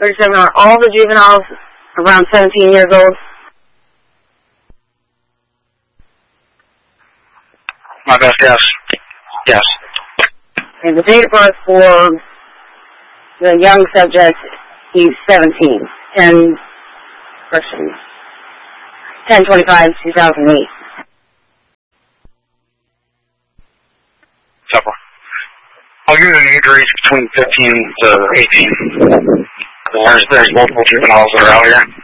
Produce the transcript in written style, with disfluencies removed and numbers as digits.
37, are all the juveniles around 17 years old? My best guess. Yes. And the date of birth for the young subject, he's 17. 10/25/2008. Several. I'll give you an age range between 15 to 18. There's multiple juveniles that are out here.